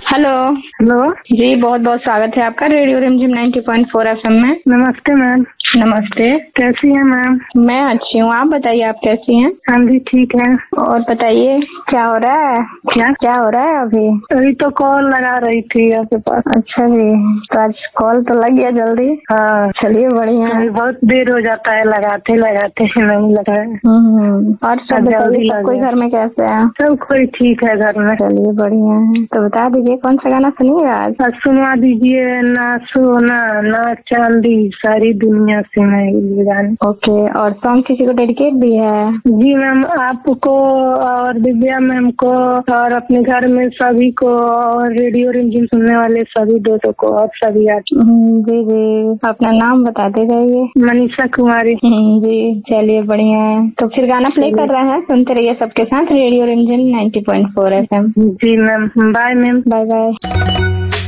Hello. Hello जी, बहुत बहुत स्वागत है आपका रेडियो रिमझिम 90.4 एफएम में। नमस्ते मैम। नमस्ते। कैसी हैं मैम? मैं अच्छी हूँ, आप बताइए आप कैसी हैं? हाँ जी ठीक है। और बताइए क्या हो रहा है? क्या हो रहा है अभी? अभी तो कॉल लगा रही थी आपके पास। अच्छा जी, तो आज कॉल तो लग गया जल्दी। हाँ चलिए बढ़िया है। अभी बहुत देर हो जाता है लगाते लगाते नहीं लगा है। और सब बताइए, सब कोई घर में कैसे है? सब कोई ठीक है घर में। चलिए बढ़िया है। तो बता दीजिए कौन सा गाना सुनिएगा आज? सुनवा दीजिए ना सोना ना चांदी सारी दुनिया से मैं जान। ओके, और सॉन्ग किसी को डेडिकेट भी है? जी मैम, आपको और दिव्या मैम को और अपने घर में सभी को और रेडियो रिमझिम सुनने वाले सभी दोस्तों को और सभी जी जी, अपना नाम बताते जाइए। मनीषा कुमारी। जी चलिए बढ़िया है। तो फिर गाना प्ले कर रहे हैं, सुनते रहिए सबके साथ रेडियो रिमझिम 90.4 एफएम। जी ma'am, bye ma'am. Bye bye.